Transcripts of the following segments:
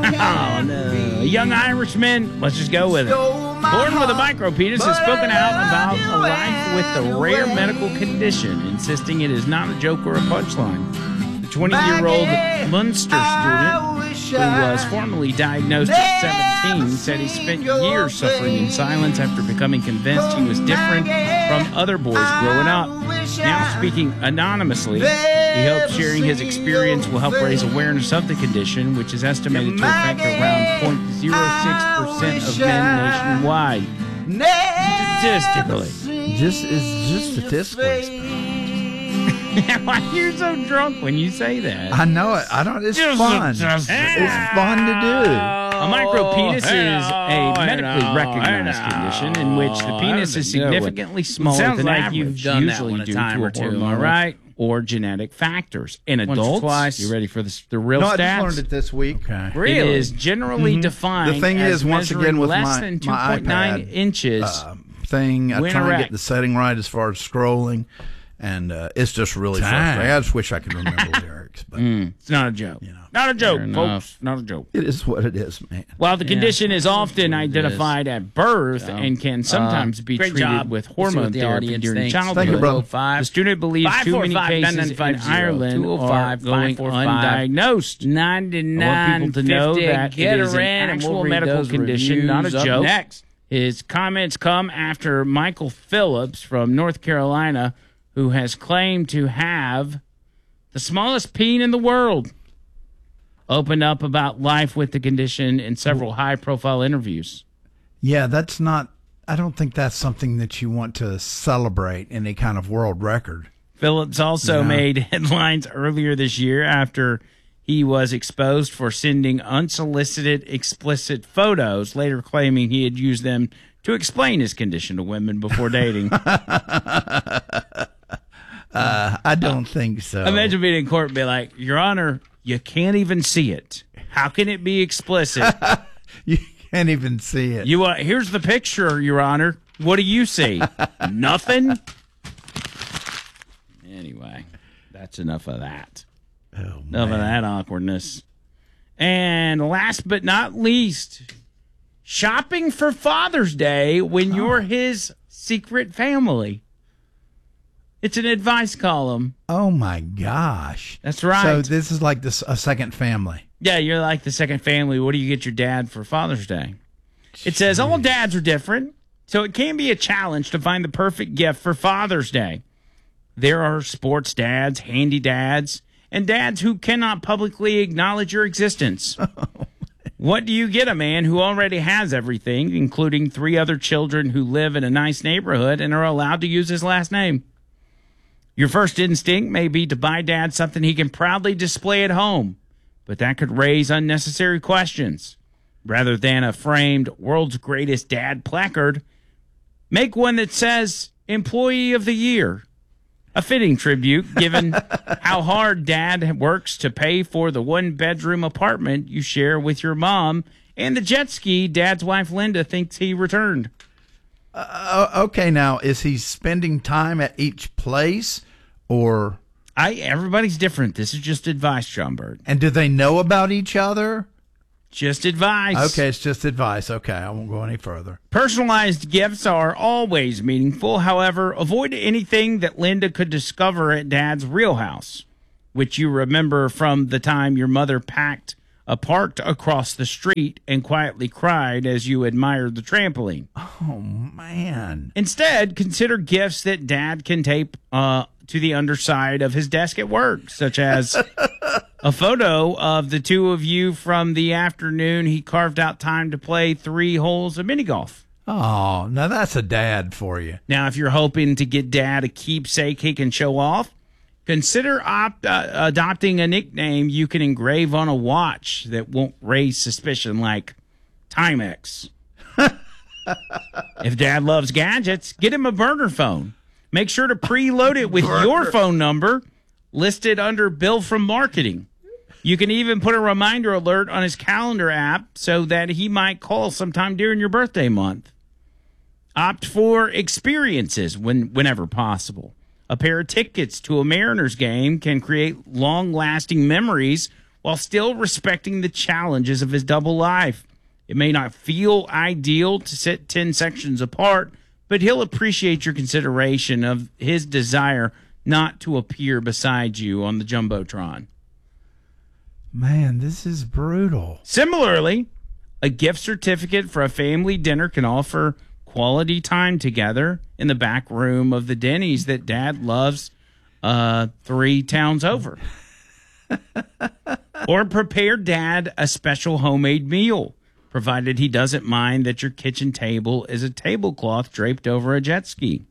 Oh, no. A young Irishman, let's just go with it, born with a micropenis, has spoken out about a life with a rare medical condition, insisting it is not a joke or a punchline. The 20-year-old Munster student, who was formerly diagnosed at 17, said he spent years suffering in silence after becoming convinced he was different from other boys growing up. Now speaking anonymously, he hopes sharing his experience will help raise awareness of the condition, which is estimated to affect around 0.06% of men nationwide. Statistically. Just statistically. Why you're so drunk when you say that? I know it. I don't. It's fun. It's fun to do. A micropenis is a medically recognized condition in which the penis is significantly smaller than average, you've done that usually one a due time to or two, hormone right? or genetic factors. In Once or adults, twice. you ready for the real No, stats? I just learned it this week. Okay. It is generally defined The thing as is, once measuring again, with less my than my 2.9 iPad inches. Thing, I When try to erect. get the setting right as far as scrolling, and it's just really frustrating. I just wish I could remember the lyrics, but It's not a joke. Not a joke, folks. Not a joke. it is what it is, man. While the condition is often identified at birth and can sometimes be great treated job. with Let's see hormone what the therapy audience during thinks. childhood, Thank you, brother. the student believes too many cases in Ireland are going undiagnosed. 99, I want people to know that get it is her an in, and actual we'll read medical those condition, not a reviews up joke. next. His comments come after Michael Phillips from North Carolina, who has claimed to have the smallest peen in the world, opened up about life with the condition in several high-profile interviews. Yeah, that's not. I don't think that's something that you want to celebrate any kind of world record. Phillips also made headlines earlier this year after he was exposed for sending unsolicited, explicit photos, later claiming he had used them to explain his condition to women before dating. I don't think so. Imagine being in court and be like, Your Honor, you can't even see it. How can it be explicit? You can't even see it. Here's the picture, Your Honor. What do you see? Nothing? Anyway, that's enough of that. Enough of that awkwardness. And last but not least, shopping for Father's Day when you're his secret family. It's an advice column. Oh my gosh, That's right. So this is like a second family. Yeah, you're like the second family. What do you get your dad for Father's Day? It says all dads are different, so it can be a challenge to find the perfect gift for Father's Day. There are sports dads, handy dads, and dads who cannot publicly acknowledge your existence. What do you get a man who already has everything, including 3 other children who live in a nice neighborhood and are allowed to use his last name? Your first instinct may be to buy dad something he can proudly display at home, but that could raise unnecessary questions. Rather than a framed World's Greatest Dad placard, make one that says Employee of the Year. A fitting tribute, given how hard Dad works to pay for the 1-bedroom apartment you share with your mom and the jet ski Dad's wife Linda thinks he returned. Okay, now is he spending time at each place, or Everybody's different. This is just advice, John Bird. and do they know about each other? Just advice. Okay, it's just advice. Okay, I won't go any further. Personalized gifts are always meaningful. However, avoid anything that Linda could discover at Dad's real house, which you remember from the time your mother parked across the street and quietly cried as you admired the trampoline. Oh man! Instead, consider gifts that Dad can tape to the underside of his desk at work, such as a photo of the 2 of you from the afternoon he carved out time to play 3 holes of mini golf. Oh, now that's a dad for you. Now, if you're hoping to get Dad a keepsake he can show off, consider adopting a nickname you can engrave on a watch that won't raise suspicion, like Timex. If Dad loves gadgets, get him a burner phone. Make sure to preload it with your phone number listed under Bill from Marketing. You can even put a reminder alert on his calendar app so that he might call sometime during your birthday month. Opt for experiences whenever possible. A pair of tickets to a Mariners game can create long-lasting memories, while still respecting the challenges of his double life. It may not feel ideal to sit 10 sections apart, but he'll appreciate your consideration of his desire not to appear beside you on the Jumbotron. Man, this is brutal. Similarly, a gift certificate for a family dinner can offer quality time together in the back room of the Denny's that Dad loves 3 towns over. Or prepare Dad a special homemade meal, provided he doesn't mind that your kitchen table is a tablecloth draped over a jet ski.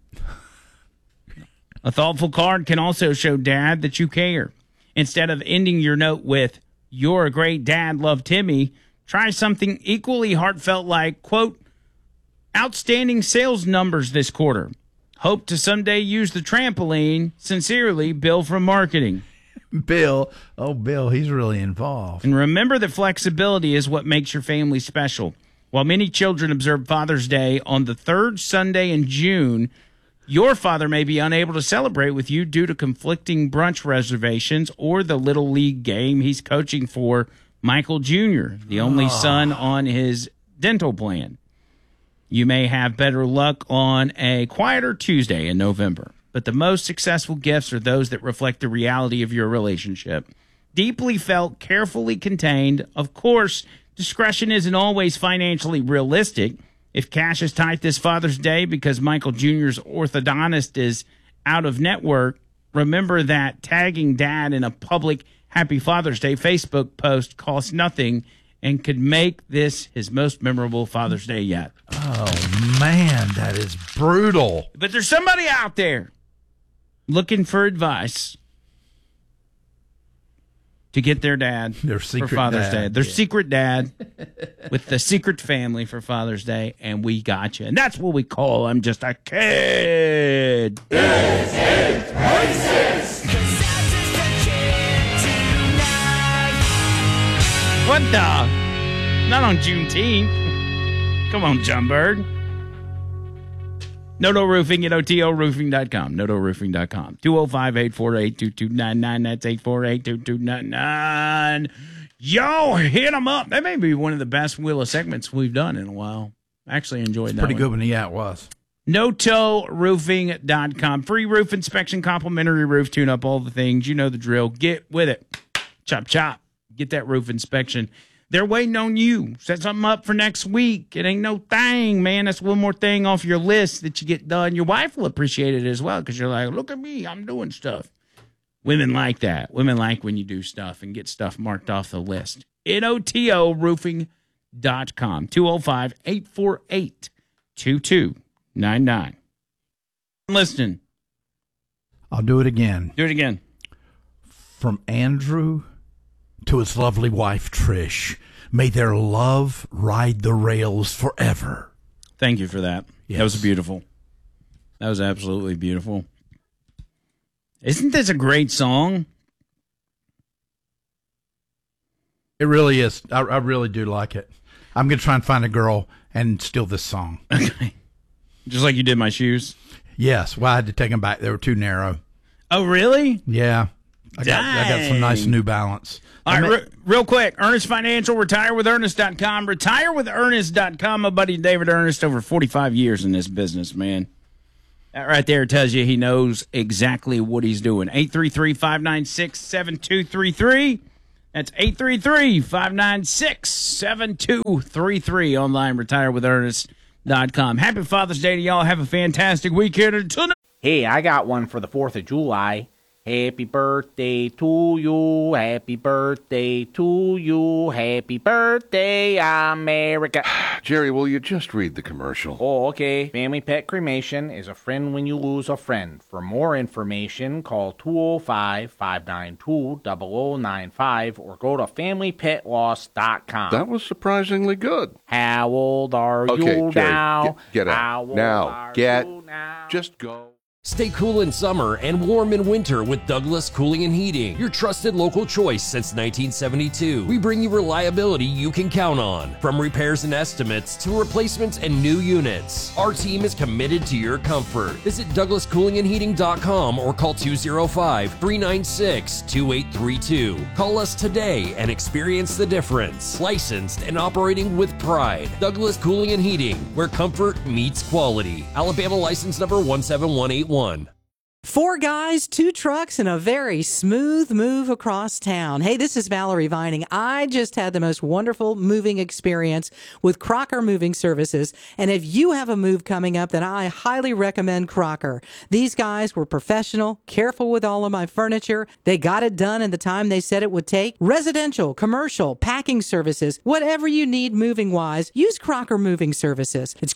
A thoughtful card can also show Dad that you care. Instead of ending your note with, "You're a great dad, love Timmy," try something equally heartfelt like, quote, "Outstanding sales numbers this quarter. Hope to someday use the trampoline. Sincerely, Bill from marketing." Bill, he's really involved. And remember that flexibility is what makes your family special. While many children observe Father's Day on the 3rd Sunday in June, your father may be unable to celebrate with you due to conflicting brunch reservations or the Little League game he's coaching for Michael Jr., the only son on his dental plan. You may have better luck on a quieter Tuesday in November, but the most successful gifts are those that reflect the reality of your relationship. Deeply felt, carefully contained. Of course, discretion isn't always financially realistic. If cash is tight this Father's Day because Michael Jr.'s orthodontist is out of network, remember that tagging Dad in a public Happy Father's Day Facebook post costs nothing and could make this his most memorable Father's Day yet. Oh, man, that is brutal. But there's somebody out there looking for advice to get their dad Their secret for Father's dad, Day. Their yeah. secret dad with the secret family for Father's Day, and we got you. And that's what we call I'm just a kid. What the? Not on Juneteenth. Come on, Jumbird. Noto Roofing at OTORoofing.com. NotoRoofing.com. 205-848-2299. That's 848-2299. Yo, hit them up. That may be one of the best Wheel of segments we've done in a while. Actually enjoyed that. Pretty one. good one. Yeah, it was. NotoRoofing.com. Free roof inspection, complimentary roof tune-up, all the things. You know the drill. Get with it. Chop, chop. Get that roof inspection. They're waiting on you. Set something up for next week. It ain't no thing, man. That's one more thing off your list that you get done. Your wife will appreciate it as well because you're like, look at me. I'm doing stuff. Women like that. Women like when you do stuff and get stuff marked off the list. NotoRoofing.com. 205-848-2299. Listen. I'll do it again. Do it again. From Andrew to his lovely wife, Trish. May their love ride the rails forever. Thank you for that. Yes. That was beautiful. That was absolutely beautiful. Isn't this a great song? It really is. I really do like it. I'm going to try and find a girl and steal this song. Okay. Just like you did my shoes? Yes. Well, I had to take them back. They were too narrow. Oh, really? Yeah. I got some nice New Balance. All right, real quick, Ernest Financial, retirewithernest.com. Retirewithernest.com. My buddy David Ernest, over 45 years in this business, man. That right there tells you he knows exactly what he's doing. 833-596-7233. That's 833-596-7233. Online, retirewithernest.com. Happy Father's Day to y'all. Have a fantastic weekend. Until Hey, I got one for the 4th of July. Happy birthday to you, happy birthday to you, happy birthday, America. Jerry, will you just read the commercial? Oh, okay. Family Pet Cremation is a friend when you lose a friend. For more information, call 205-592-0095 or go to FamilyPetLoss.com. That was surprisingly good. How old are Okay, you Jerry, now? get out. How old Now, are get, you now? just go. Stay cool in summer and warm in winter with Douglas Cooling and Heating, your trusted local choice since 1972. We bring you reliability you can count on, from repairs and estimates to replacements and new units. Our team is committed to your comfort. Visit DouglasCoolingandHeating.com or call 205-396-2832. Call us today and experience the difference. Licensed and operating with pride. Douglas Cooling and Heating, where comfort meets quality. Alabama license number 17181. 4 guys, 2 trucks, and a very smooth move across town. Hey, this is Valerie Vining. I just had the most wonderful moving experience with Crocker Moving Services. And if you have a move coming up, then I highly recommend Crocker. These guys were professional, careful with all of my furniture. They got it done in the time they said it would take. Residential, commercial, packing services, whatever you need moving-wise, use Crocker Moving Services. It's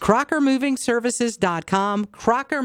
crockermovingservices.com,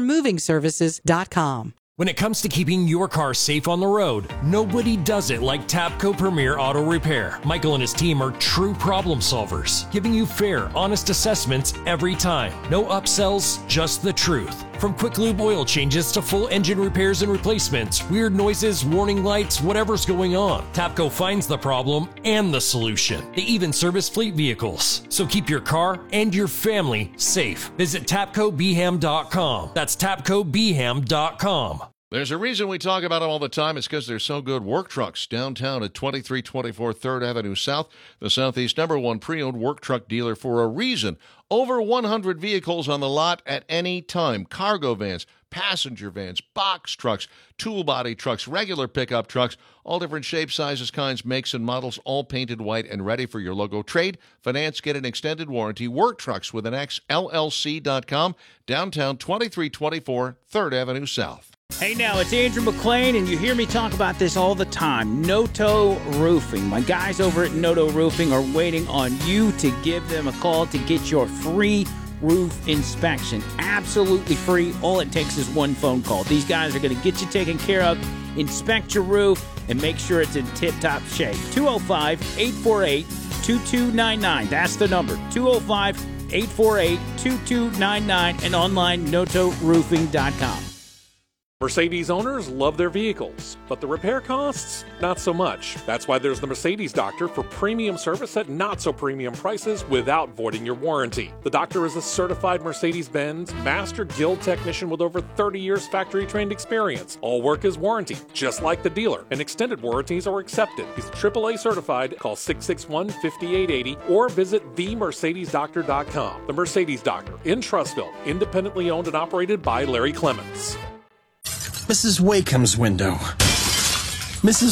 crockermovingservices.com. When it comes to keeping your car safe on the road, nobody does it like Tapco Premier Auto Repair. Michael and his team are true problem solvers, giving you fair, honest assessments every time. No upsells, just the truth. From quick lube oil changes to full engine repairs and replacements, weird noises, warning lights, whatever's going on, Tapco finds the problem and the solution. They even service fleet vehicles. So keep your car and your family safe. Visit TapcoBeham.com. That's TapcoBeham.com. There's a reason we talk about them all the time. It's because they're so good. Work Trucks downtown at 2324 3rd Avenue South, the Southeast #1 pre-owned work truck dealer for a reason. Over 100 vehicles on the lot at any time. Cargo vans, passenger vans, box trucks, tool body trucks, regular pickup trucks, all different shapes, sizes, kinds, makes, and models, all painted white and ready for your logo. Trade, finance, get an extended warranty. Work Trucks with an X, LLC.com, downtown 2324 3rd Avenue South. Hey now, it's Andrew McLean, and you hear me talk about this all the time. Noto Roofing. My guys over at Noto Roofing are waiting on you to give them a call to get your free roof inspection. Absolutely free. All it takes is one phone call. These guys are going to get you taken care of, inspect your roof, and make sure it's in tip-top shape. 205-848-2299. That's the number. 205-848-2299 and online notoroofing.com. Mercedes owners love their vehicles, but the repair costs, not so much. That's why there's the Mercedes Doctor for premium service at not-so-premium prices without voiding your warranty. The Doctor is a certified Mercedes-Benz Master Guild technician with over 30 years factory-trained experience. All work is warranty, just like the dealer, and extended warranties are accepted. He's AAA certified. Call 661-5880 or visit themercedesdoctor.com. The Mercedes Doctor in Trussville, independently owned and operated by Larry Clements. Mrs. Wakeham's window. Mrs.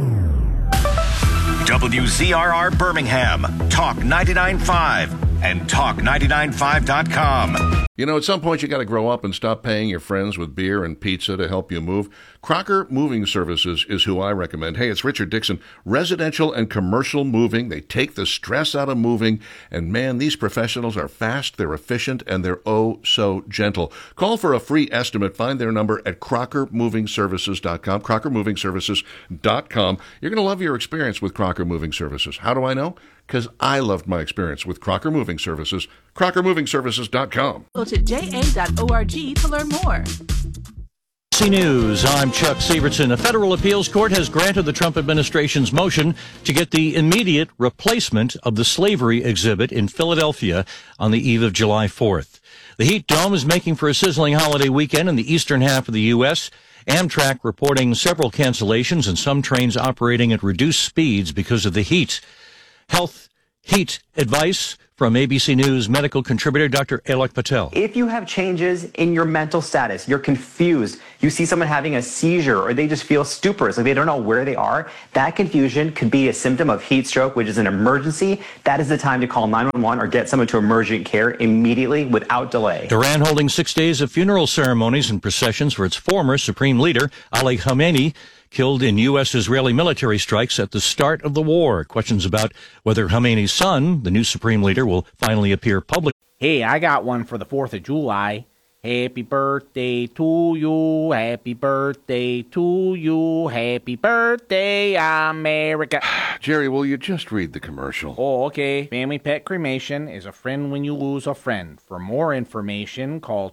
WZRR Birmingham, Talk 99.5 and Talk995.com. You know, at some point you got to grow up and stop paying your friends with beer and pizza to help you move. Crocker Moving Services is who I recommend. Hey, it's Richard Dixon. Residential and commercial moving. They take the stress out of moving. And man, these professionals are fast, they're efficient, and they're oh so gentle. Call for a free estimate. Find their number at crockermovingservices.com, crockermovingservices.com. You're going to love your experience with Crocker Moving Services. How do I know? Because I loved my experience with Crocker Moving Services. crockermovingservices.com. Go to ja.org to learn more. NBC News, I'm Chuck Severson. A federal appeals court has granted the Trump administration's motion to get the immediate replacement of the slavery exhibit in Philadelphia on the eve of July 4th. The heat dome is making for a sizzling holiday weekend in the eastern half of the U.S., Amtrak reporting several cancellations and some trains operating at reduced speeds because of the heat. Health heat advice from ABC News medical contributor Dr. Alok Patel. If you have changes in your mental status, you're confused, you see someone having a seizure, or they just feel stuporous, like they don't know where they are, that confusion could be a symptom of heat stroke, which is an emergency. That is the time to call 911 or get someone to emergent care immediately without delay. Iran holding 6 days of funeral ceremonies and processions for its former supreme leader, Ali Khamenei, killed in U.S.-Israeli military strikes at the start of the war. Questions about whether Khamenei's son, the new supreme leader, will finally appear publicly. Hey, I got one for the 4th of July. Happy birthday to you, happy birthday to you, happy birthday, America. Jerry, will you just read the commercial? Oh, okay. Family Pet Cremation is a friend when you lose a friend. For more information, call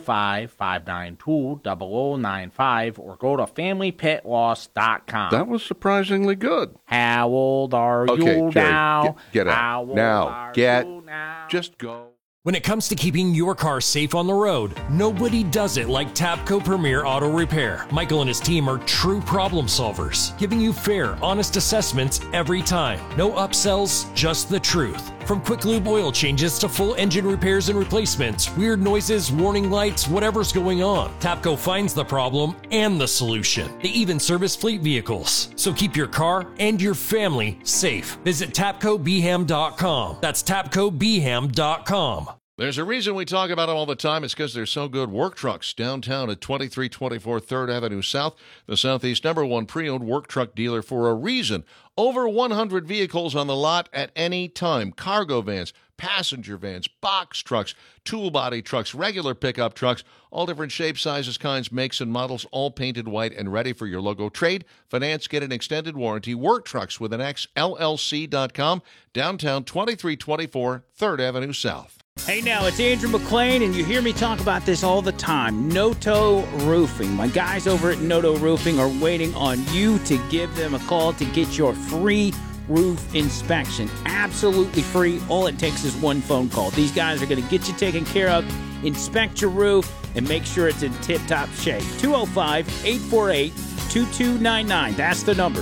205-592-0095 or go to FamilyPetLoss.com. That was surprisingly good. How old are you Jerry, now? Get out. How old Now, are get. you now? Just go. When it comes to keeping your car safe on the road, nobody does it like Tapco Premier Auto Repair. Michael and his team are true problem solvers, giving you fair, honest assessments every time. No upsells, just the truth. From quick lube oil changes to full engine repairs and replacements, weird noises, warning lights, whatever's going on, Tapco finds the problem and the solution. They even service fleet vehicles. So keep your car and your family safe. Visit TapcoBeham.com. That's TapcoBeham.com. There's a reason we talk about them all the time. It's because they're so good. Work Trucks downtown at 2324 3rd Avenue South, the Southeast #1 pre-owned work truck dealer for a reason. Over 100 vehicles on the lot at any time. Cargo vans, passenger vans, box trucks, tool body trucks, regular pickup trucks, all different shapes, sizes, kinds, makes, and models, all painted white and ready for your logo. Trade, finance, get an extended warranty. Work Trucks with an X, LLC.com, downtown 2324 3rd Avenue South. Hey now, it's Andrew McLean, and you hear me talk about this all the time. Noto Roofing. My guys over at Noto Roofing are waiting on you to give them a call to get your free roof inspection. Absolutely free. All it takes is one phone call. These guys are going to get you taken care of, inspect your roof, and make sure it's in tip-top shape. 205-848-2299. That's the number.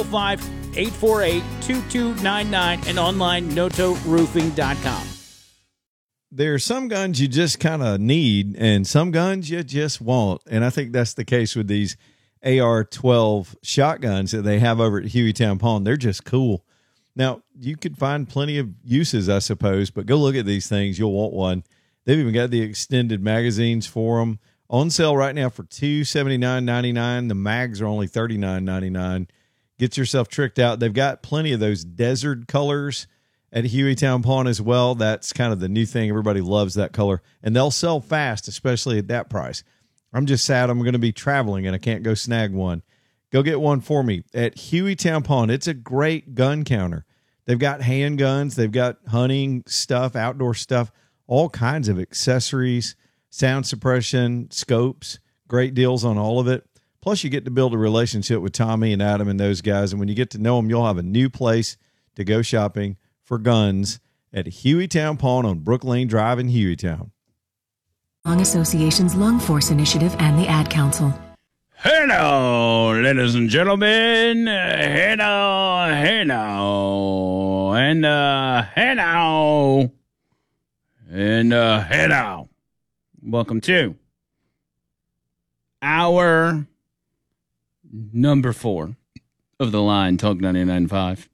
205-848-2299 and online notoroofing.com. There are some guns you just kind of need and some guns you just want. And I think that's the case with these AR-12 shotguns that they have over at Hueytown Pawn. They're just cool. Now, you could find plenty of uses, I suppose, but go look at these things. You'll want one. They've even got the extended magazines for them. On sale right now for $279.99. The mags are only $39.99. Get yourself tricked out. They've got plenty of those desert colors at Hueytown Pawn as well. That's kind of the new thing. Everybody loves that color. And they'll sell fast, especially at that price. I'm just sad I'm going to be traveling and I can't go snag one. Go get one for me at Hueytown Pawn. It's a great gun counter. They've got handguns. They've got hunting stuff, outdoor stuff, all kinds of accessories, sound suppression, scopes, great deals on all of it. Plus, you get to build a relationship with Tommy and Adam and those guys. And when you get to know them, you'll have a new place to go shopping for guns at Hueytown Pawn on Brook Lane Drive in Hueytown. Lung Association's Lung Force Initiative and the Ad Council. Hello, ladies and gentlemen. Hello, hello, and hello, and hello. Welcome to our number 4 of the line, Talk 99.5.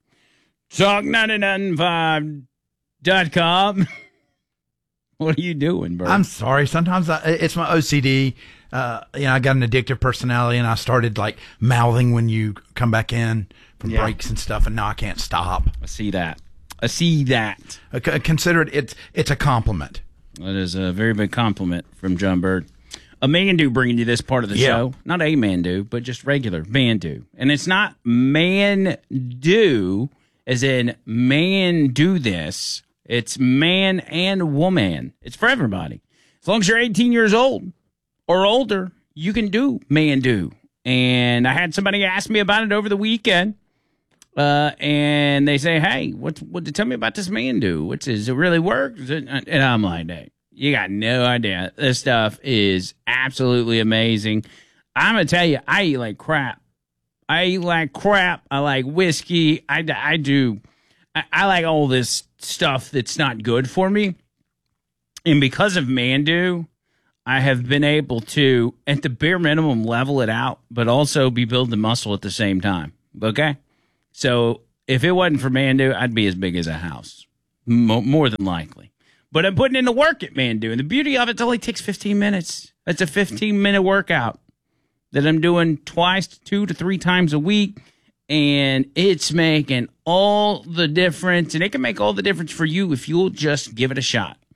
Talk995.com. What are you doing, Bert? I'm sorry. Sometimes it's my OCD. I got an addictive personality, and I started like mouthing when you come back in from breaks and stuff, and now I can't stop. I see that. Consider it's a compliment. That is a very big compliment from John Bird. A Mandu bringing you this part of the show. Not a Mandu, but just regular Mandu. And it's not man-do, as in man do this. It's man and woman. It's for everybody. As long as you're 18 years old or older, you can do Mandu. And I had somebody ask me about it over the weekend. And they say, hey, tell me about this Mandu. Does it really work? And I'm like, hey, you got no idea. This stuff is absolutely amazing. I'm going to tell you, I eat like crap. I like whiskey. I like all this stuff that's not good for me. And because of Mandu, I have been able to, at the bare minimum, level it out, but also be building muscle at the same time. Okay? So if it wasn't for Mandu, I'd be as big as a house. More than likely. But I'm putting in the work at Mandu. And the beauty of it only takes 15 minutes. That's a 15-minute workout that I'm doing 2 to 3 times a week. And it's making all the difference. And it can make all the difference for you if you'll just give it a shot.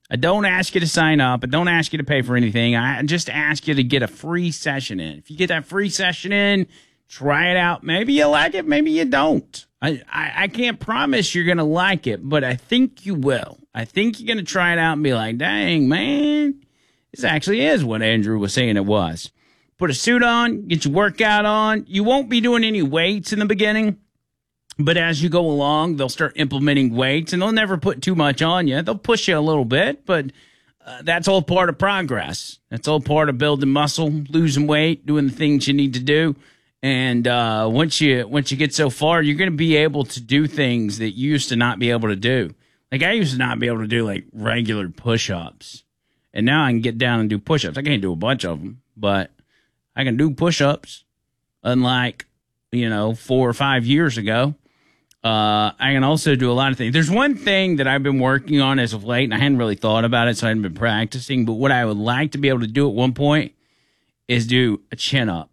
I don't ask you to sign up. I don't ask you to pay for anything. I just ask you to get a free session in. If you get that free session in, try it out. Maybe you like it, maybe you don't. I can't promise you're going to like it, but I think you will. I think you're going to try it out and be like, dang, man, this actually is what Andrew was saying it was. Put a suit on, get your workout on. You won't be doing any weights in the beginning, but as you go along, they'll start implementing weights, and they'll never put too much on you. They'll push you a little bit, but that's all part of progress. That's all part of building muscle, losing weight, doing the things you need to do. And once you get so far, you're going to be able to do things that you used to not be able to do. Like I used to not be able to do like regular push-ups, and now I can get down and do push-ups. I can't do a bunch of them, but I can do push-ups. Unlike 4 or 5 years ago, I can also do a lot of things. There's one thing that I've been working on as of late, and I hadn't really thought about it, so I hadn't been practicing. But what I would like to be able to do at one point is do a chin-up.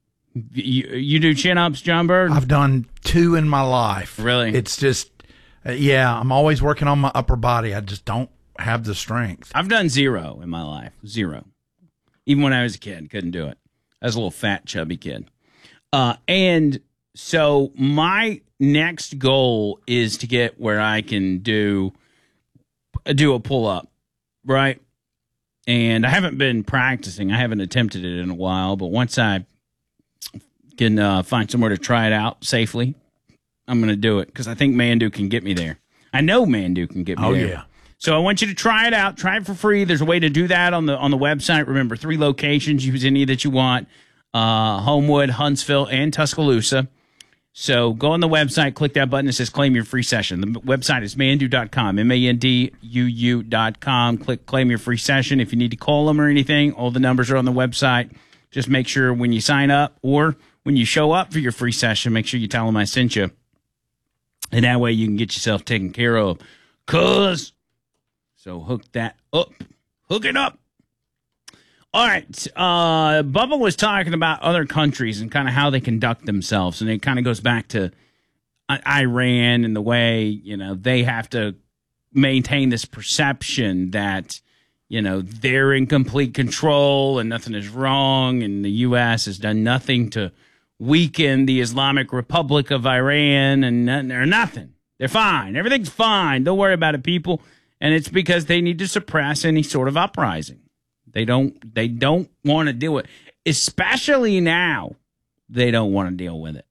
You do chin-ups, John Bird? I've done 2 in my life. Really? It's just, I'm always working on my upper body. I just don't have the strength. I've done 0 in my life. 0. Even when I was a kid, couldn't do it. I was a little fat, chubby kid. And so my next goal is to get where I can do a pull-up, right? And I haven't been practicing. I haven't attempted it in a while, but once I can find somewhere to try it out safely, I'm going to do it because I think Mandu can get me there. I know Mandu can get me there. Yeah. So I want you to try it out. Try it for free. There's a way to do that on the website. Remember, 3 locations. Use any that you want. Homewood, Huntsville, and Tuscaloosa. So go on the website, click that button that says claim your free session. The website is mandu.com, MANDUU.com. Click claim your free session. If you need to call them or anything, all the numbers are on the website. Just make sure when you sign up or when you show up for your free session, make sure you tell them I sent you. And that way you can get yourself taken care of. So hook that up. Hook it up. All right. Bubba was talking about other countries and kind of how they conduct themselves. And it kind of goes back to Iran and the way, they have to maintain this perception that, they're in complete control and nothing is wrong. And the U.S. has done nothing to weaken the Islamic Republic of Iran and nothing. They're fine. Everything's fine. Don't worry about it, people. And it's because they need to suppress any sort of uprising. They don't want to deal with it. Especially now, they don't want to deal with it.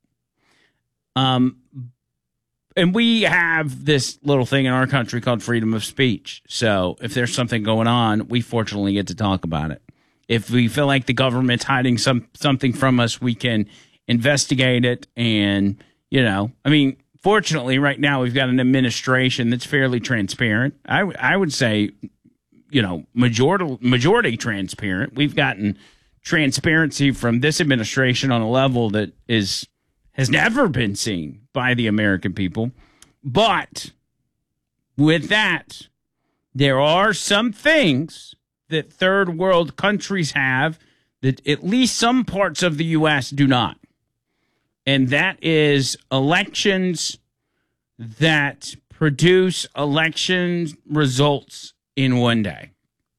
And we have this little thing in our country called freedom of speech. So if there's something going on, we fortunately get to talk about it. If we feel like the government's hiding something from us, we can investigate it. And, fortunately, right now we've got an administration that's fairly transparent. I would say, majority transparent. We've gotten transparency from this administration on a level that has never been seen by the American people. But with that, there are some things that third world countries have that at least some parts of the U.S. do not. And that is elections that produce election results in one day.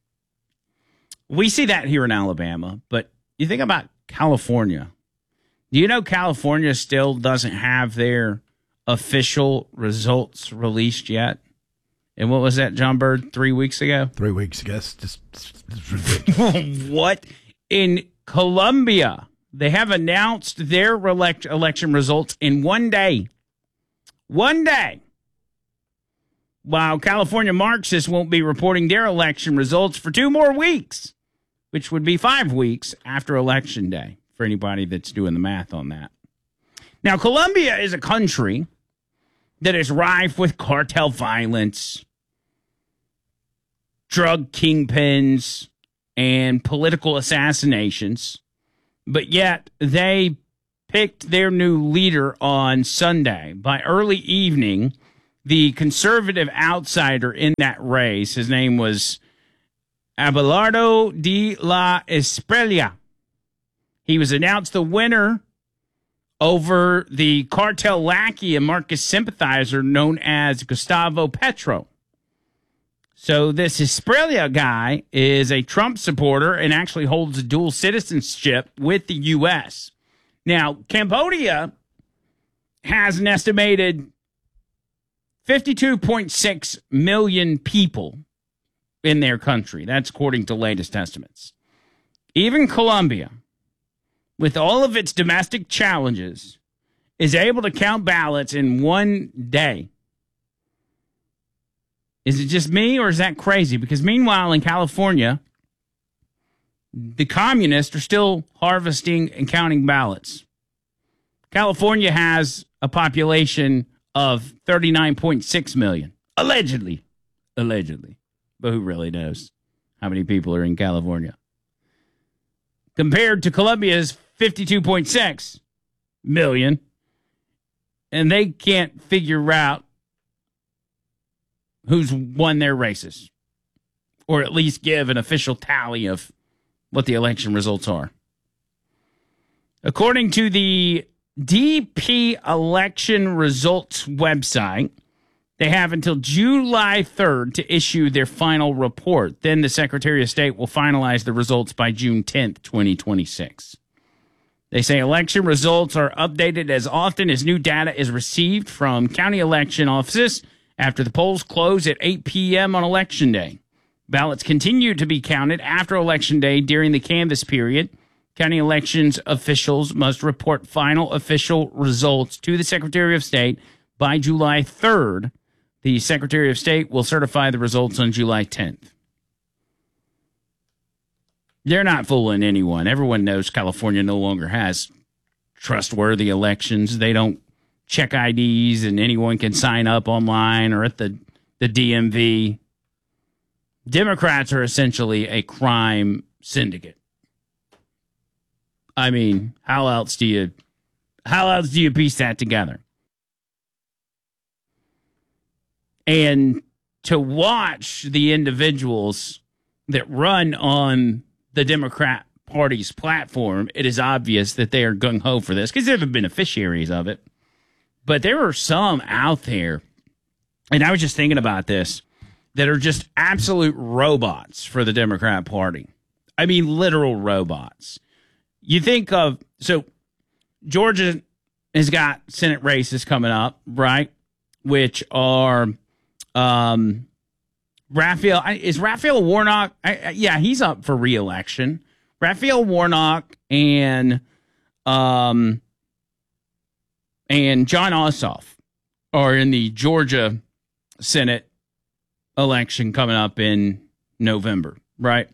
We see that here in Alabama, but you think about California. Do you know California still doesn't have their official results released yet? And what was that, John Bird, 3 weeks ago? 3 weeks ago. It's ridiculous. What? In Colombia, they have announced their election results in one day. One day. While California Marxists won't be reporting their election results for 2 more weeks, which would be 5 weeks after Election Day, for anybody that's doing the math on that. Now, Colombia is a country that is rife with cartel violence, drug kingpins, and political assassinations, but yet they picked their new leader on Sunday. By early evening, the conservative outsider in that race, his name was Abelardo de la Espriella. He was announced the winner over the cartel lackey and Marcos sympathizer known as Gustavo Petro. So this Ispralia guy is a Trump supporter and actually holds a dual citizenship with the U.S. Now, Cambodia has an estimated 52.6 million people in their country. That's according to latest estimates. Even Colombia, with all of its domestic challenges, is able to count ballots in one day. Is it just me, or is that crazy? Because meanwhile, in California, the communists are still harvesting and counting ballots. California has a population of 39.6 million. Allegedly. But who really knows how many people are in California? Compared to Colombia's 52.6 million. And they can't figure out who's won their races, or at least give an official tally of what the election results are. According to the DP election results website, they have until July 3rd to issue their final report. Then the Secretary of State will finalize the results by June 10th, 2026. They say election results are updated as often as new data is received from county election offices after the polls close at 8 p.m. on Election Day. Ballots continue to be counted after Election Day during the canvass period. County elections officials must report final official results to the Secretary of State by July 3rd. The Secretary of State will certify the results on July 10th. They're not fooling anyone. Everyone knows California no longer has trustworthy elections. They don't check IDs, and anyone can sign up online or at the DMV. Democrats are essentially a crime syndicate. I mean, how else do you piece that together? And to watch the individuals that run on the Democrat Party's platform, it is obvious that they are gung-ho for this because they're the beneficiaries of it. But there are some out there, and I was just thinking about this, that are just absolute robots for the Democrat Party. I mean, literal robots. You think of, so Georgia has got Senate races coming up, right? Which are Raphael Warnock? Yeah, he's up for re-election. Raphael Warnock and Jon Ossoff are in the Georgia Senate election coming up in November, right?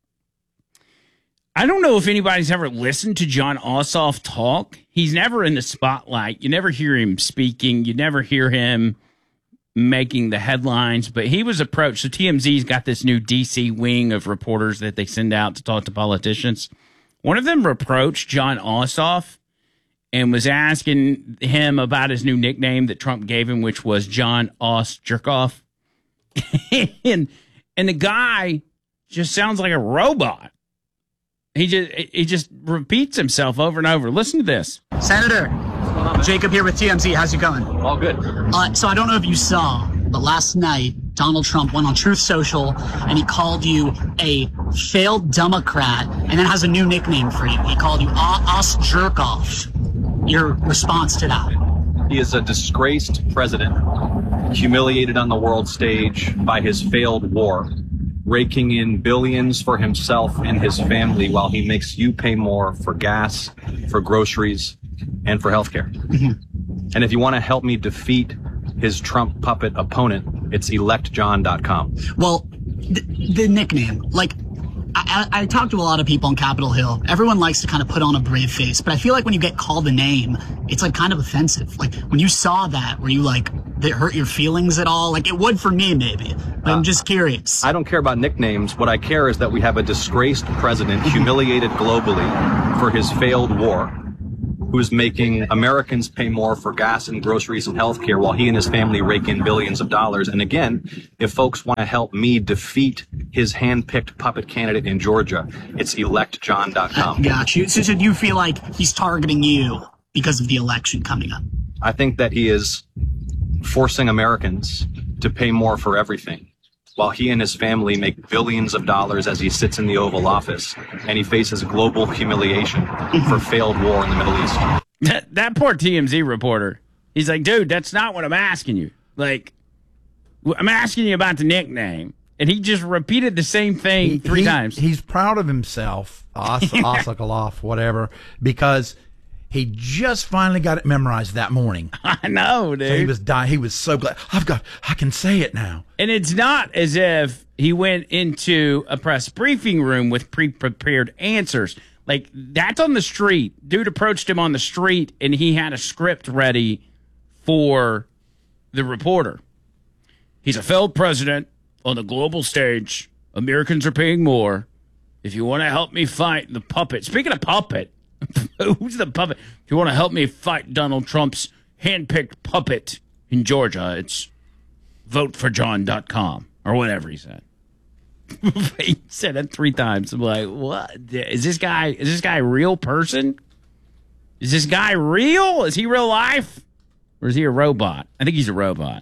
I don't know if anybody's ever listened to Jon Ossoff talk. He's never in the spotlight. You never hear him speaking. You never hear him making the headlines, but he was approached. So TMZ's got this new DC wing of reporters that they send out to talk to politicians. One of them approached Jon Ossoff and was asking him about his new nickname that Trump gave him, which was John Oss Jerkoff. and the guy just sounds like a robot. He just repeats himself over and over. Listen to this. Senator, Jacob here with TMZ. How's it going? All good. So I don't know if you saw, but last night Donald Trump went on Truth Social and he called you a failed Democrat and then has a new nickname for you. He called you Oss Jerkoff. Your response to that? He is a disgraced president, humiliated on the world stage by his failed war, raking in billions for himself and his family while he makes you pay more for gas, for groceries, and for healthcare. Mm-hmm. And if you want to help me defeat his Trump puppet opponent, it's electjohn.com. Well, the nickname, like, I talk to a lot of people on Capitol Hill. Everyone likes to kind of put on a brave face, but I feel like when you get called a name, it's like kind of offensive. Like when you saw that, were you like, did it hurt your feelings at all? Like it would for me, maybe. But I'm just curious. I don't care about nicknames. What I care is that we have a disgraced president, humiliated globally for his failed war, who's making Americans pay more for gas and groceries and healthcare while he and his family rake in billions of dollars. And again, if folks want to help me defeat his hand-picked puppet candidate in Georgia, it's electjohn.com. Got you. So do you feel like he's targeting you because of the election coming up? I think that he is forcing Americans to pay more for everything while he and his family make billions of dollars as he sits in the Oval Office, and he faces global humiliation for failed war in the Middle East. That poor TMZ reporter. He's like, dude, that's not what I'm asking you. Like, I'm asking you about the nickname. And he just repeated the same thing three times. He's proud of himself, Asakalov, whatever, because he just finally got it memorized that morning. I know, dude. So he was dying. He was so glad. I can say it now. And it's not as if he went into a press briefing room with pre-prepared answers. Like, that's on the street. Dude approached him on the street, and he had a script ready for the reporter. He's a failed president on the global stage. Americans are paying more. If you want to help me fight the puppet. Speaking of puppet, who's the puppet? If you want to help me fight Donald Trump's handpicked puppet in Georgia, it's voteforjohn.com or whatever he said. He said it three times. I'm like, what? Is this guy a real person? Is this guy real? Is he real life? Or is he a robot? I think he's a robot.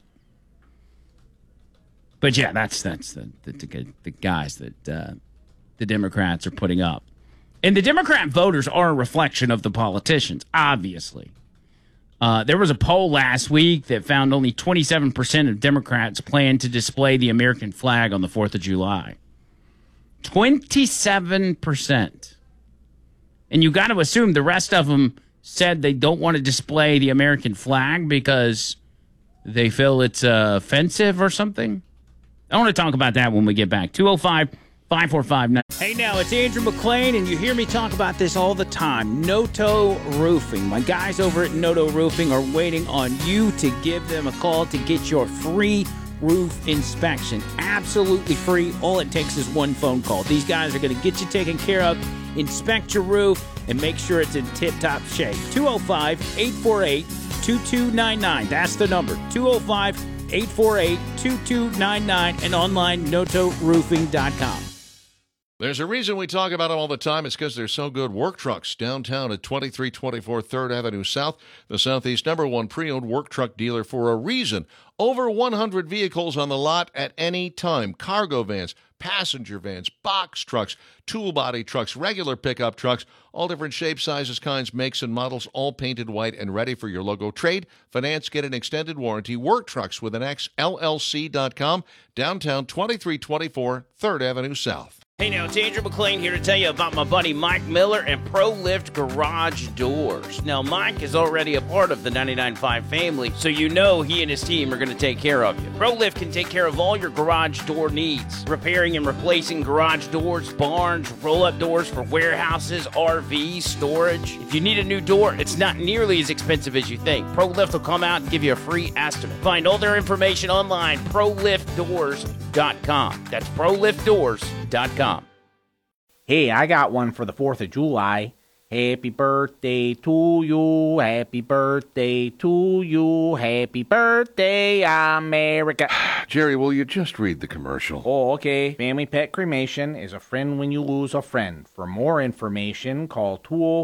But yeah, that's the guys that the Democrats are putting up. And the Democrat voters are a reflection of the politicians, obviously. There was a poll last week that found only 27% of Democrats plan to display the American flag on the 4th of July. 27%. And you got to assume the rest of them said they don't want to display the American flag because they feel it's offensive or something. I want to talk about that when we get back. 205-545-9. Hey, now, it's Andrew McClain, and you hear me talk about this all the time. Noto Roofing. My guys over at Noto Roofing are waiting on you to give them a call to get your free roof inspection. Absolutely free. All it takes is one phone call. These guys are going to get you taken care of, inspect your roof, and make sure it's in tip-top shape. 205-848-2299. That's the number. 205-848-2299 and online notoroofing.com. There's a reason we talk about them all the time. It's because they're so good. Work Trucks downtown at 2324 3rd Avenue South, the Southeast #1 pre-owned work truck dealer for a reason. Over 100 vehicles on the lot at any time. Cargo vans, passenger vans, box trucks, tool body trucks, regular pickup trucks, all different shapes, sizes, kinds, makes, and models, all painted white and ready for your logo. Trade, finance, get an extended warranty. Work Trucks with an X, LLC.com, downtown 2324 3rd Avenue South. Hey now, it's Andrew McClain here to tell you about my buddy Mike Miller and ProLift Garage Doors. Now, Mike is already a part of the 99.5 family, so you know he and his team are going to take care of you. ProLift can take care of all your garage door needs. Repairing and replacing garage doors, barns, roll-up doors for warehouses, RVs, storage. If you need a new door, it's not nearly as expensive as you think. ProLift will come out and give you a free estimate. Find all their information online, proliftdoors.com. That's proliftdoors.com. Hey, I got one for the 4th of July. Happy birthday to you, happy birthday to you, happy birthday, America. Jerry, will you just read the commercial? Oh, okay. Family Pet Cremation is a friend when you lose a friend. For more information, call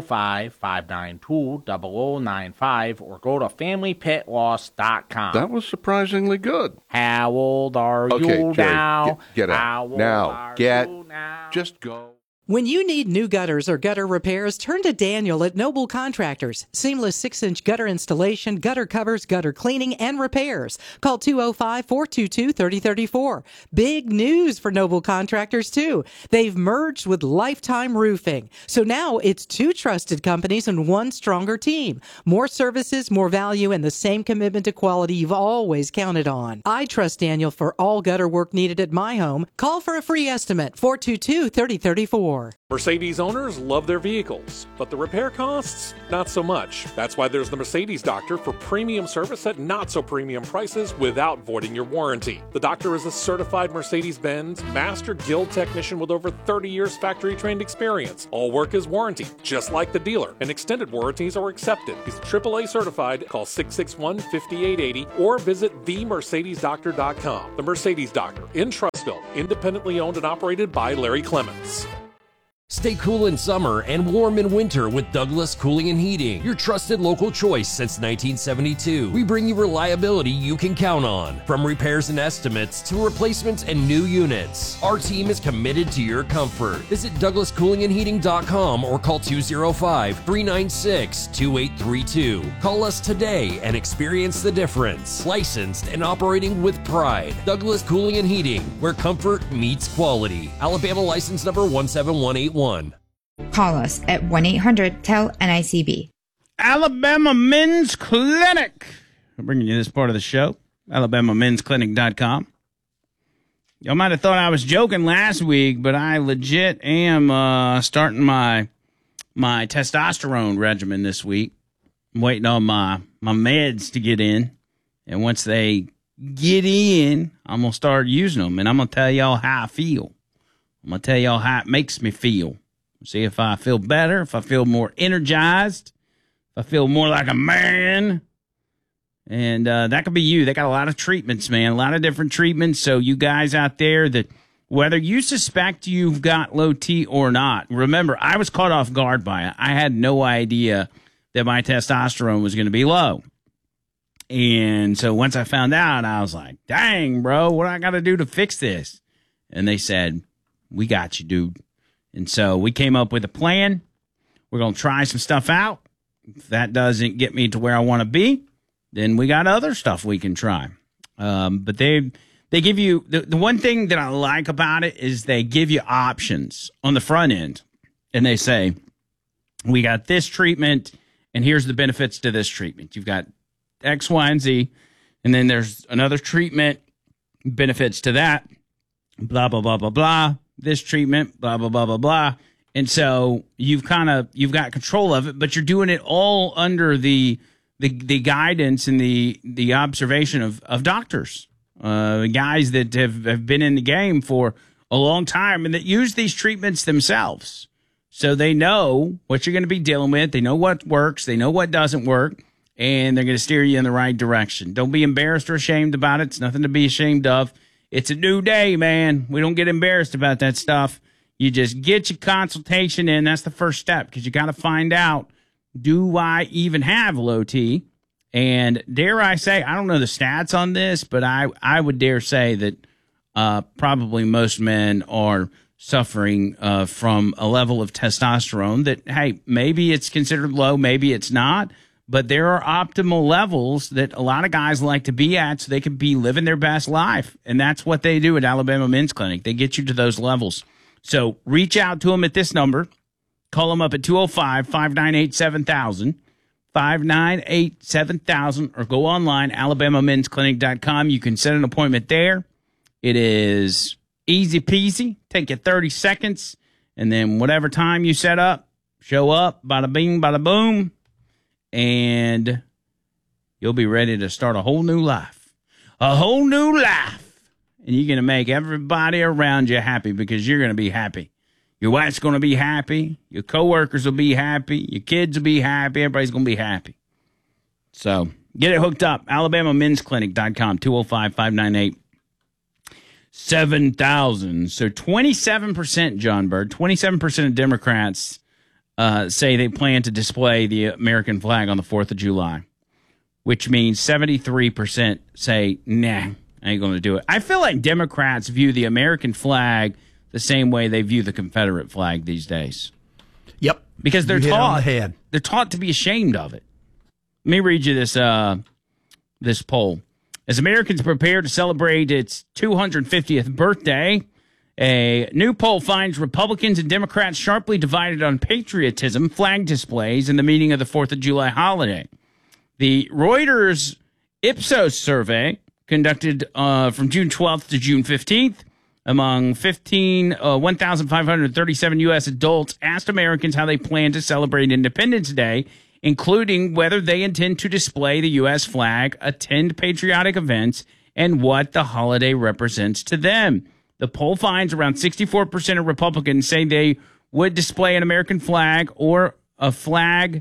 205-592-0095 or go to FamilyPetLoss.com. That was surprisingly good. How old are you Jerry, now? Get out. How old Now. are Get. you now? Just go. When you need new gutters or gutter repairs, turn to Daniel at Noble Contractors. Seamless 6-inch gutter installation, gutter covers, gutter cleaning, and repairs. Call 205-422-3034. Big news for Noble Contractors, too. They've merged with Lifetime Roofing. So now it's two trusted companies and one stronger team. More services, more value, and the same commitment to quality you've always counted on. I trust Daniel for all gutter work needed at my home. Call for a free estimate, 422-3034. Mercedes owners love their vehicles, but the repair costs, not so much. That's why there's the Mercedes Doctor for premium service at not so premium prices without voiding your warranty. The doctor is a certified Mercedes-Benz Master Guild technician with over 30 years factory trained experience. All work is warranted, just like the dealer, and extended warranties are accepted. He's AAA certified. Call 661-5880 or visit themercedesdoctor.com. The Mercedes Doctor in Trussville, independently owned and operated by Larry Clements. Stay cool in summer and warm in winter with Douglas Cooling and Heating, your trusted local choice since 1972. We bring you reliability you can count on, from repairs and estimates to replacements and new units. Our team is committed to your comfort. Visit DouglasCoolingandHeating.com or call 205-396-2832. Call us today and experience the difference. Licensed and operating with pride. Douglas Cooling and Heating, where comfort meets quality. Alabama license number 17181. Call us at 1-800-TEL-NICB. Alabama Men's Clinic. I'm bringing you this part of the show. AlabamaMen'sClinic.com. Y'all might have thought I was joking last week, but I legit am starting my testosterone regimen this week. I'm waiting on my meds to get in. And once they get in, I'm going to start using them. And I'm going to tell y'all how I feel. I'm going to tell y'all how it makes me feel. See if I feel better, if I feel more energized, if I feel more like a man. And that could be you. They got a lot of treatments, man, a lot of different treatments. So you guys out there that whether you suspect you've got low T or not, remember, I was caught off guard by it. I had no idea that my testosterone was going to be low. And so once I found out, I was like, dang, bro, what do I got to do to fix this? And they said, we got you, dude. And so we came up with a plan. We're going to try some stuff out. If that doesn't get me to where I want to be, then we got other stuff we can try. But they give you, the one thing that I like about it is they give you options on the front end. And they say, we got this treatment, and here's the benefits to this treatment. You've got X, Y, and Z. And then there's another treatment, benefits to that, blah, blah, blah, blah, blah. This treatment, blah, blah, blah, blah, blah. And so you've got control of it, but you're doing it all under the guidance and the observation of doctors, guys that have been in the game for a long time and that use these treatments themselves. So they know what you're going to be dealing with. They know what works. They know what doesn't work, and they're going to steer you in the right direction. Don't be embarrassed or ashamed about it. It's nothing to be ashamed of. It's a new day, man. We don't get embarrassed about that stuff. You just get your consultation in. That's the first step, because you got to find out, do I even have low T? And dare I say, I don't know the stats on this, but I would dare say that probably most men are suffering from a level of testosterone that, hey, maybe it's considered low, maybe it's not. But there are optimal levels that a lot of guys like to be at so they can be living their best life. And that's what they do at Alabama Men's Clinic. They get you to those levels. So reach out to them at this number. Call them up at 205-598-7000, 598-7000, or go online, alabamamensclinic.com. You can set an appointment there. It is easy peasy. Take you 30 seconds. And then whatever time you set up, show up, bada bing, bada boom. And you'll be ready to start a whole new life. A whole new life. And you're going to make everybody around you happy, because you're going to be happy. Your wife's going to be happy. Your coworkers will be happy. Your kids will be happy. Everybody's going to be happy. So get it hooked up. AlabamaMen'sClinic.com, 205-598-7000. So 27%, John Bird, 27% of Democrats say they plan to display the American flag on the 4th of July, which means 73% say, nah, I ain't going to do it. I feel like Democrats view the American flag the same way they view the Confederate flag these days. Yep. Because they're You hit it on taught the head. They're taught to be ashamed of it. Let me read you this poll. As Americans prepare to celebrate its 250th birthday, a new poll finds Republicans and Democrats sharply divided on patriotism, flag displays, and the meaning of the 4th of July holiday. The Reuters Ipsos survey, conducted from June 12th to June 15th, among 1,537 U.S. adults, asked Americans how they plan to celebrate Independence Day, including whether they intend to display the U.S. flag, attend patriotic events, and what the holiday represents to them. The poll finds around 64% of Republicans say they would display an American flag or a flag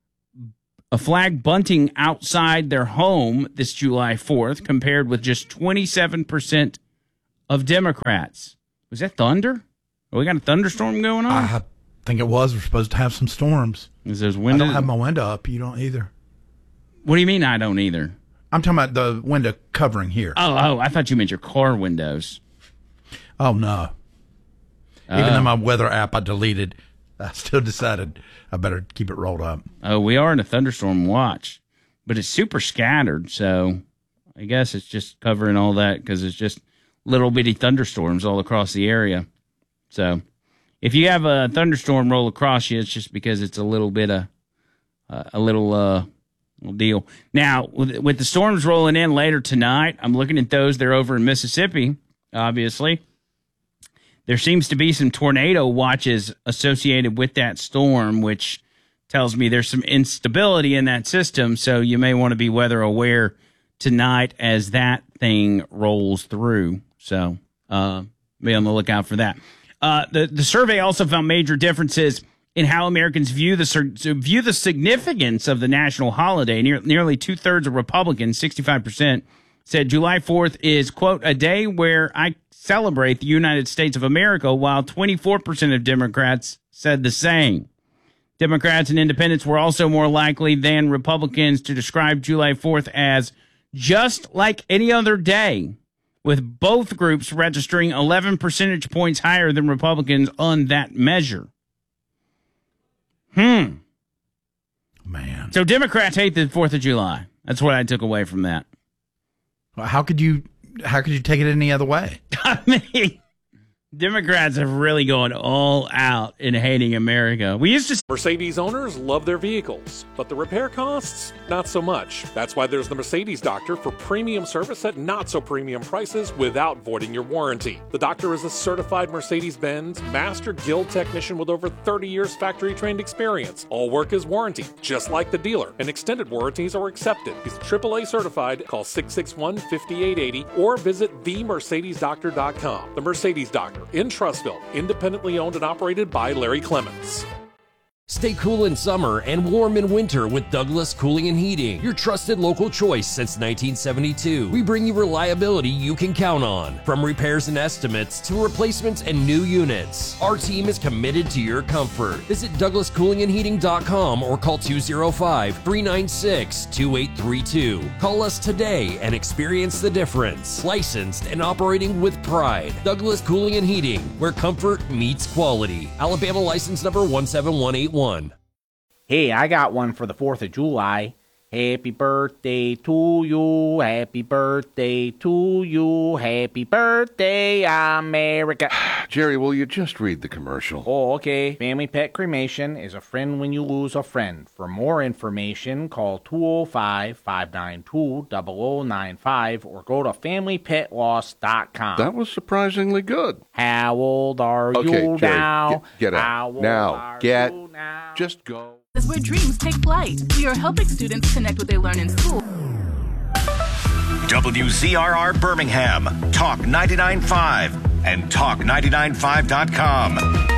bunting outside their home this July 4th, compared with just 27% of Democrats. Was that thunder? We got a thunderstorm going on? I think it was. We're supposed to have some storms. Is there's I window? don't have my window up. You don't either. What do you mean I don't either? I'm talking about the window covering here. Oh, I thought you meant your car windows. Oh, no. Even though my weather app I deleted, I still decided I better keep it rolled up. Oh, we are in a thunderstorm watch, but it's super scattered, so I guess it's just covering all that because it's just little bitty thunderstorms all across the area. So if you have a thunderstorm roll across you, it's just because it's a little bit of a little deal. Now, with the storms rolling in later tonight, I'm looking at those. They're over in Mississippi, obviously. There seems to be some tornado watches associated with that storm, which tells me there's some instability in that system, so you may want to be weather aware tonight as that thing rolls through. So be on the lookout for that. The survey also found major differences in how Americans view the significance of the national holiday. Nearly two-thirds of Republicans, 65%, said July 4th is, quote, a day where I celebrate the United States of America, while 24% of Democrats said the same. Democrats and independents were also more likely than Republicans to describe July 4th as just like any other day, with both groups registering 11 percentage points higher than Republicans on that measure. Man. So Democrats hate the 4th of July. That's what I took away from that. Well, how could you take it any other way? I mean, Democrats have really gone all out in hating America. We used to. Mercedes owners love their vehicles, but the repair costs, not so much. That's why there's the Mercedes Doctor for premium service at not so premium prices without voiding your warranty. The doctor is a certified Mercedes-Benz Master Guild technician with over 30 years factory trained experience. All work is warranted, just like the dealer, and extended warranties are accepted. He's AAA certified. Call 661-5880 or visit themercedesdoctor.com. The Mercedes Doctor in Trussville, independently owned and operated by Larry Clements. Stay cool in summer and warm in winter with Douglas Cooling and Heating, your trusted local choice since 1972. We bring you reliability you can count on, from repairs and estimates to replacements and new units. Our team is committed to your comfort. Visit DouglasCoolingandHeating.com or call 205-396-2832. Call us today and experience the difference. Licensed and operating with pride. Douglas Cooling and Heating, where comfort meets quality. Alabama license number 17181. Hey, I got one for the 4th of July. Happy birthday to you, happy birthday to you, happy birthday, America. Jerry, will you just read the commercial? Oh, okay. Family Pet Cremation is a friend when you lose a friend. For more information, call 205-592-0095 or go to FamilyPetLoss.com. That was surprisingly good. How old are you Jerry, now? Get out. How old Now. are Get. you now? Just go. Is where dreams take flight. We are helping students connect what they learn in school. WZRR Birmingham, Talk 99.5 and Talk995.com.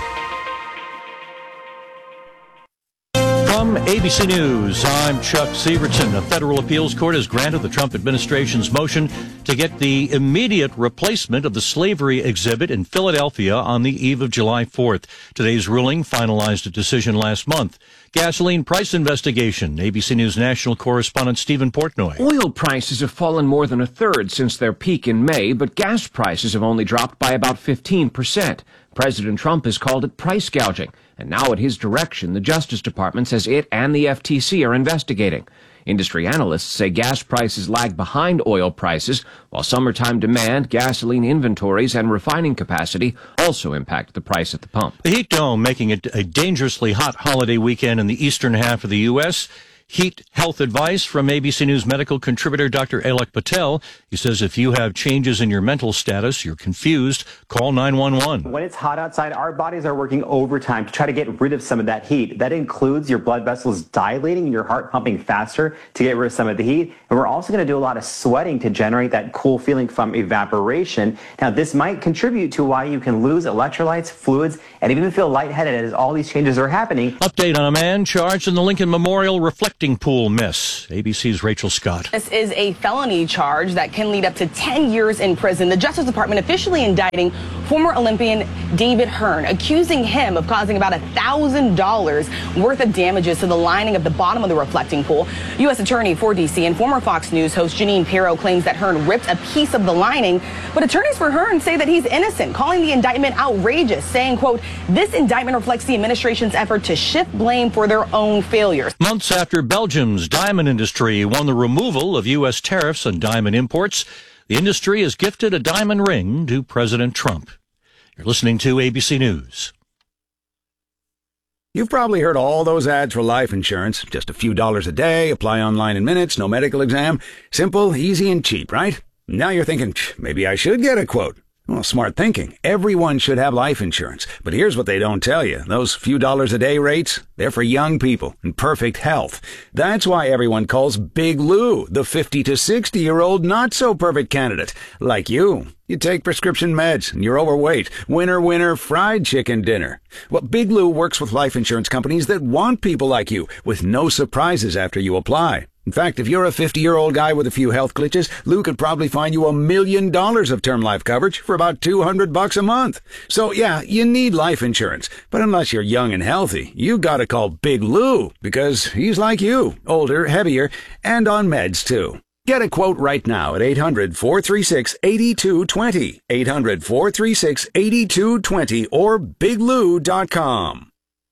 From ABC News, I'm Chuck Severson. A federal appeals court has granted the Trump administration's motion to get the immediate replacement of the slavery exhibit in Philadelphia on the eve of July 4th. Today's ruling finalized a decision last month. Gasoline price investigation. ABC News national correspondent Stephen Portnoy. Oil prices have fallen more than a third since their peak in May, but gas prices have only dropped by about 15%. President Trump has called it price gouging, and now at his direction, the Justice Department says it and the FTC are investigating. Industry analysts say gas prices lag behind oil prices, while summertime demand, gasoline inventories, and refining capacity also impact the price at the pump. The heat dome making it a dangerously hot holiday weekend in the eastern half of the U.S. Heat health advice from ABC News medical contributor Dr. Alok Patel. He says if you have changes in your mental status, you're confused, call 911. When it's hot outside, our bodies are working overtime to try to get rid of some of that heat. That includes your blood vessels dilating, your heart pumping faster to get rid of some of the heat. And we're also going to do a lot of sweating to generate that cool feeling from evaporation. Now, this might contribute to why you can lose electrolytes, fluids, and even feel lightheaded as all these changes are happening. Update on a man charged in the Lincoln Memorial reflecting reflecting pool miss. ABC's Rachel Scott. This is a felony charge that can lead up to 10 years in prison. The Justice Department officially indicting former Olympian David Hearn, accusing him of causing about $1,000 worth of damages to the lining of the bottom of the reflecting pool. U.S. Attorney for D.C. and former Fox News host Janine Pirro claims that Hearn ripped a piece of the lining, but attorneys for Hearn say that he's innocent, calling the indictment outrageous, saying, quote, "This indictment reflects the administration's effort to shift blame for their own failures." Months after Belgium's diamond industry won the removal of U.S. tariffs on diamond imports, the industry has gifted a diamond ring to President Trump. You're listening to ABC News. You've probably heard all those ads for life insurance. Just a few dollars a day, apply online in minutes, no medical exam. Simple, easy, and cheap, right? Now you're thinking, maybe I should get a quote. Well, smart thinking. Everyone should have life insurance. But here's what they don't tell you. Those few dollars a day rates, they're for young people in perfect health. That's why everyone calls Big Lou the 50 to 60-year-old not-so-perfect candidate. Like you. You take prescription meds and you're overweight. Winner, winner, fried chicken dinner. Well, Big Lou works with life insurance companies that want people like you with no surprises after you apply. In fact, if you're a 50-year-old guy with a few health glitches, Lou could probably find you $1 million of term life coverage for about $200 a month. So yeah, you need life insurance. But unless you're young and healthy, you gotta call Big Lou because he's like you, older, heavier, and on meds too. Get a quote right now at 800-436-8220, 800-436-8220, or biglou.com.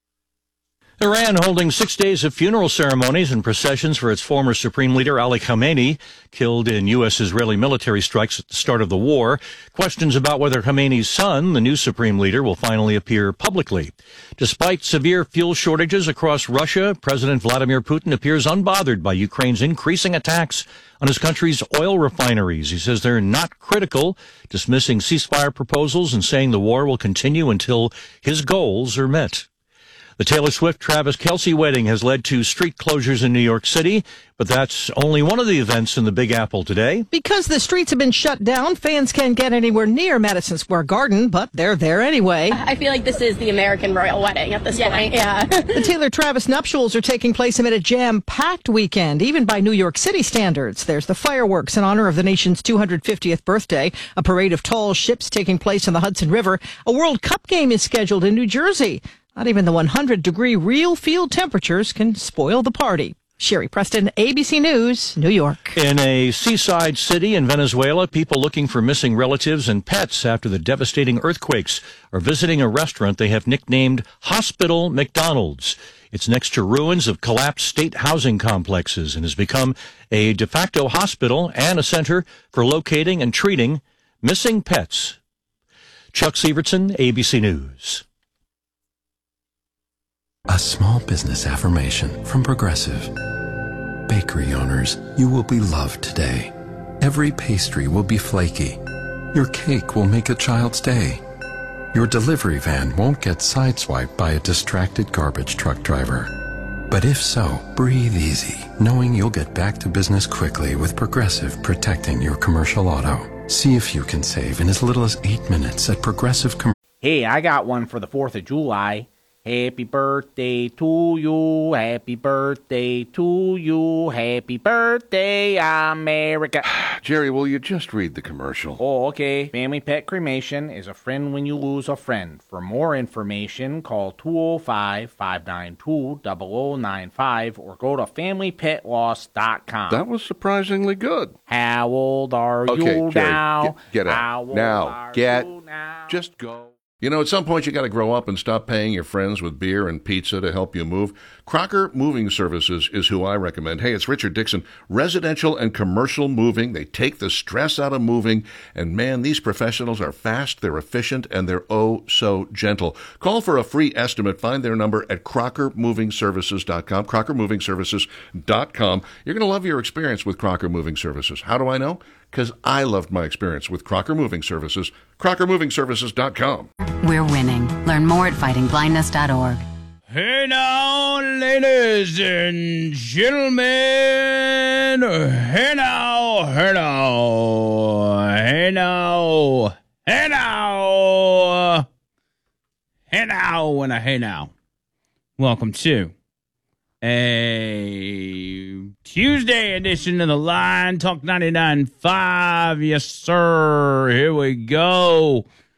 Iran holding 6 days of funeral ceremonies and processions for its former supreme leader Ali Khamenei, killed in U.S.-Israeli military strikes at the start of the war. Questions about whether Khamenei's son, the new supreme leader, will finally appear publicly. Despite severe fuel shortages across Russia, President Vladimir Putin appears unbothered by Ukraine's increasing attacks on his country's oil refineries. He says they're not critical, dismissing ceasefire proposals and saying the war will continue until his goals are met. The Taylor Swift-Travis Kelce wedding has led to street closures in New York City, but that's only one of the events in the Big Apple today. Because the streets have been shut down, fans can't get anywhere near Madison Square Garden, but they're there anyway. I feel like this is the American royal wedding at this point. Yeah. The Taylor-Travis nuptials are taking place amid a jam-packed weekend, even by New York City standards. There's the fireworks in honor of the nation's 250th birthday, a parade of tall ships taking place on the Hudson River. A World Cup game is scheduled in New Jersey. Not even the 100-degree real field temperatures can spoil the party. Sherry Preston, ABC News, New York. In a seaside city in Venezuela, people looking for missing relatives and pets after the devastating earthquakes are visiting a restaurant they have nicknamed Hospital McDonald's. It's next to ruins of collapsed state housing complexes and has become a de facto hospital and a center for locating and treating missing pets. Chuck Sievertson, ABC News. A small business affirmation from Progressive. Bakery owners, you will be loved today. Every pastry will be flaky. Your cake will make a child's day. Your delivery van won't get sideswiped by a distracted garbage truck driver. But if so, breathe easy, knowing you'll get back to business quickly with Progressive protecting your commercial auto. See if you can save in as little as 8 minutes at Progressive. Hey, I got one for the 4th of July. Happy birthday to you, happy birthday to you, happy birthday, America. Jerry, will you just read the commercial? Oh, okay. Family Pet Cremation is a friend when you lose a friend. For more information, call 205-592-0095 or go to FamilyPetLoss.com. That was surprisingly good. How old are you Jerry, now? Get out. Now. Just go. You know, at some point you got to grow up and stop paying your friends with beer and pizza to help you move. Crocker Moving Services is who I recommend. Hey, it's Richard Dixon. Residential and commercial moving. They take the stress out of moving. And man, these professionals are fast, they're efficient, and they're oh so gentle. Call for a free estimate. Find their number at CrockerMovingServices.com, CrockerMovingServices.com. You're going to love your experience with Crocker Moving Services. How do I know? Because I loved my experience with Crocker Moving Services. CrockerMovingServices.com. We're winning. Learn more at fightingblindness.org. Hey now, ladies and gentlemen. Hey now, hey now, hey now, hey now, hey now, and a hey now. Welcome to a Tuesday edition of the Line Talk 99.5. Yes, sir. Here we go.